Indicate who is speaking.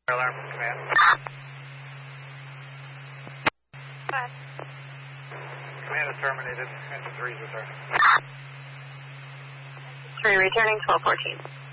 Speaker 1: Alarm from command.
Speaker 2: Five.
Speaker 1: Command is terminated. Engine 3 is returned.
Speaker 2: 3 returning 1214.